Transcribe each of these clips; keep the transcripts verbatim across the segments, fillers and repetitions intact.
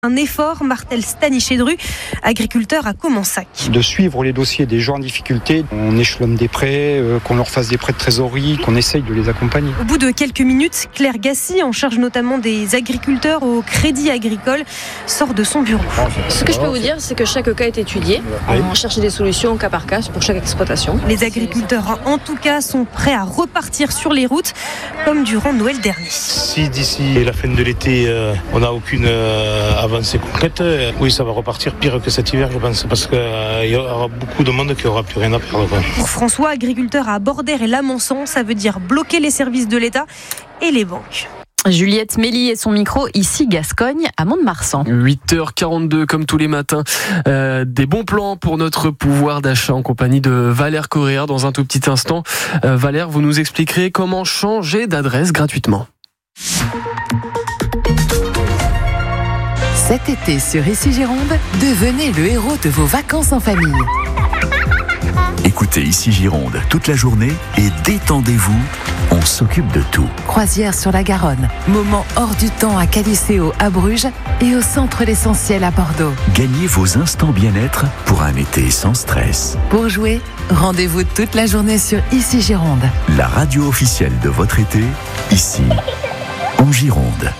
Un effort, martèle Stanichedru, agriculteur à Comensac. De suivre les dossiers des gens en difficulté, on échelonne des prêts, euh, qu'on leur fasse des prêts de trésorerie, qu'on essaye de les accompagner. Au bout de quelques minutes, Claire Gassi, en charge notamment des agriculteurs au Crédit Agricole, sort de son bureau. Ce que je peux vous dire, c'est que chaque cas est étudié. On cherche des solutions cas par cas pour chaque exploitation. Les agriculteurs, en tout cas, sont prêts à repartir sur les routes, comme durant Noël dernier. Si d'ici la fin de l'été, euh, on n'a aucune euh, avancée concrète, euh, oui, ça va repartir pire que cet hiver, je pense, parce qu'il euh, y aura beaucoup de monde qui n'aura plus rien à perdre. Quoi. Pour François, agriculteur à Bordère et Lamançon, ça veut dire bloquer les services de l'État et les banques. Juliette Méli et son micro, ici Gascogne, à Mont-de-Marsan. huit heures quarante-deux, comme tous les matins. Euh, des bons plans pour notre pouvoir d'achat en compagnie de Valère Correa dans un tout petit instant. Euh, Valère, vous nous expliquerez comment changer d'adresse gratuitement. Cet été sur Ici Gironde, devenez le héros de vos vacances en famille. Écoutez Ici Gironde toute la journée et détendez-vous, on s'occupe de tout. Croisière sur la Garonne, moment hors du temps à Caliceo à Bruges et au Centre L'Essentiel à Bordeaux. Gagnez vos instants bien-être pour un été sans stress. Pour jouer, rendez-vous toute la journée sur Ici Gironde. La radio officielle de votre été, ici, en Gironde.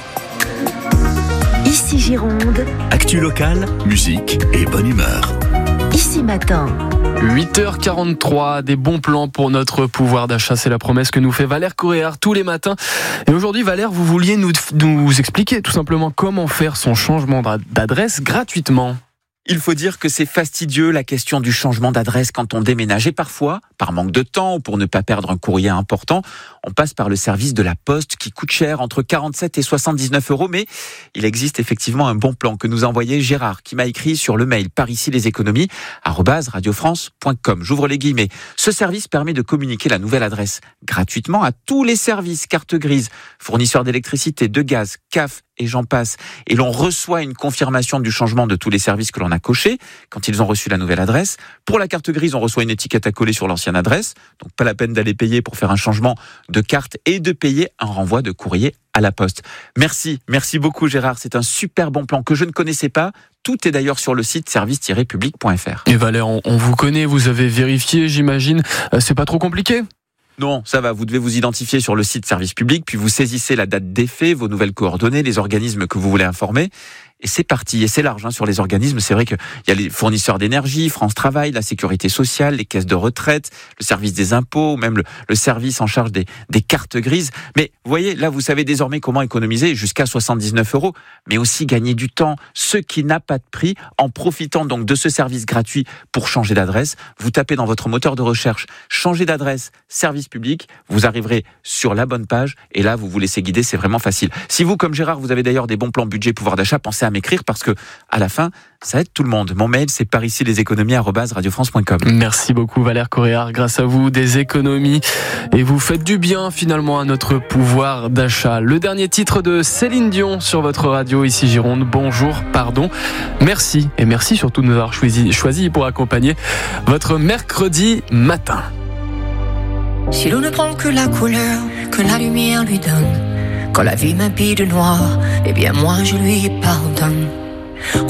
Ici Gironde. Actu locale, musique et bonne humeur. Ici Matin. huit heures quarante-trois, des bons plans pour notre pouvoir d'achat. C'est la promesse que nous fait Valère Correa tous les matins. Et aujourd'hui, Valère, vous vouliez nous, nous expliquer tout simplement comment faire son changement d'adresse gratuitement. Il faut dire que c'est fastidieux la question du changement d'adresse quand on déménage et parfois, par manque de temps ou pour ne pas perdre un courrier important, on passe par le service de la Poste qui coûte cher, entre quarante-sept et soixante-dix-neuf euros. Mais il existe effectivement un bon plan que nous a envoyé Gérard qui m'a écrit sur le mail par ici les économies arobase radiofrance point com. J'ouvre les guillemets. Ce service permet de communiquer la nouvelle adresse gratuitement à tous les services, carte grise, fournisseurs d'électricité, de gaz, C A F et j'en passe. Et l'on reçoit une confirmation du changement de tous les services que l'on a cochés quand ils ont reçu la nouvelle adresse. Pour la carte grise, on reçoit une étiquette à coller sur l'ancienne adresse. Donc pas la peine d'aller payer pour faire un changement de carte et de payer un renvoi de courrier à la Poste. Merci, merci beaucoup Gérard. C'est un super bon plan que je ne connaissais pas. Tout est d'ailleurs sur le site service tiret public point f r. Et Valère, on, on vous connaît, vous avez vérifié, j'imagine. Euh, c'est pas trop compliqué ? Non, ça va, vous devez vous identifier sur le site service public, puis vous saisissez la date d'effet, vos nouvelles coordonnées, les organismes que vous voulez informer. Et c'est parti, et c'est large hein, sur les organismes. C'est vrai qu'il y a les fournisseurs d'énergie, France Travail, la sécurité sociale, les caisses de retraite, le service des impôts, même le, le service en charge des, des cartes grises. Mais vous voyez, là, vous savez désormais comment économiser jusqu'à soixante-dix-neuf euros, mais aussi gagner du temps, ce qui n'a pas de prix, en profitant donc de ce service gratuit pour changer d'adresse. Vous tapez dans votre moteur de recherche « Changer d'adresse, service public », vous arriverez sur la bonne page, et là, vous vous laissez guider, c'est vraiment facile. Si vous, comme Gérard, vous avez d'ailleurs des bons plans budget pouvoir d'achat, pensez à m'écrire parce que à la fin ça aide tout le monde. Mon mail c'est par ici les économies arobase radiofrance point com. Merci beaucoup Valère Correa. Grâce à vous des économies et vous faites du bien finalement à notre pouvoir d'achat. Le dernier titre de Céline Dion sur votre radio ici Gironde. Bonjour, pardon. Merci et merci surtout de nous avoir choisi, choisi pour accompagner votre mercredi matin. Si l'on ne prend que la couleur que la lumière lui donne, quand la vie m'habille de noir, eh bien moi je lui pardonne.